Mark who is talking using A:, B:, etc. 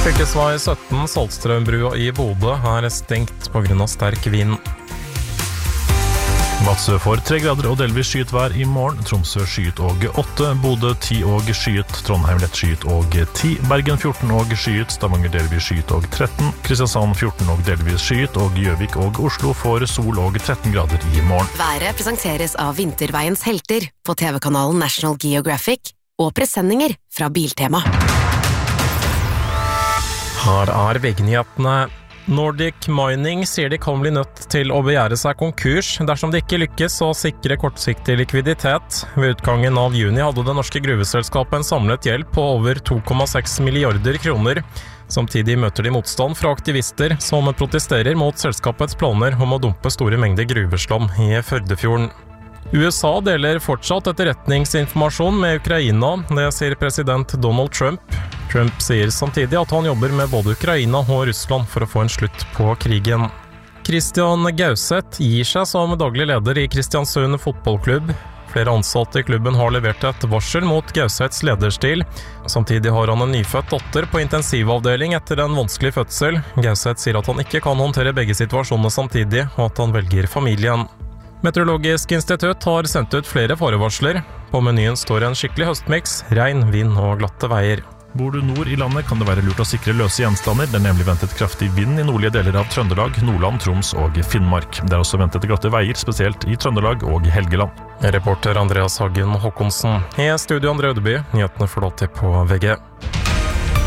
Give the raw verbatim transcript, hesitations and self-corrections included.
A: Fylkesvei sytten, Saltstrømbrua i Bodø, er stengt på grunn av sterk vind.
B: Vadsø får tre grader og delvis skyet vær i morgen. Tromsø skyet og åtte, Bodø ti og skyet, Trondheim lett skyet og ti, Bergen fjorten og skyet, Stavanger delvis skyet og tretten, Kristiansand fjorten og delvis skyet, og Gjøvik og Oslo får sol og tretten grader i morgen.
C: Været presenteres av Vinterveiens helter på T V-kanalen National Geographic og presendinger fra Biltema.
A: Her er veggnyhetene. Nordic Mining sier de kan bli nødt til å begjære seg konkurs dersom de ikke lykkes å sikre kortsiktig likviditet. Ved utgangen av juni hadde det norske gruveselskapet en samlet gjeld på over to komma seks milliarder kroner. Samtidig møter de motstand fra aktivister som protesterer mot selskapets planer om å dumpe store mengder gruveslam i Førdefjorden. U S A deler fortsatt etterretningsinformasjon med Ukraina, det sier president Donald Trump. Trump sier samtidig at han jobber med både Ukraina og Russland for å få en slutt på krigen. Christian Gauseth gir seg som daglig leder i Kristiansund fotballklubb. Flere ansatte i klubben har levert et varsel mot Gauseths lederstil. Samtidig har han en nyfødt datter på intensivavdeling etter en vanskelig fødsel. Gauseth sier at han ikke kan håndtere begge situasjonene samtidig, og at han velger familien. Meteorologisk institutt har sendt ut flere farevarsler. På menyen står en skikkelig høstmiks, regn, vind og glatte veier.
B: Bor du nord i landet kan det være lurt å sikre løse gjenstander. Det er nemlig ventet kraftig vind i nordlige deler av Trøndelag, Nordland, Troms og Finnmark. Det er også ventet glatte veier, spesielt i Trøndelag og Helgeland.
A: Reporter Andreas Hagen Håkonsen. I studio Andre Ødeby, nyhetene får du alltid på V G.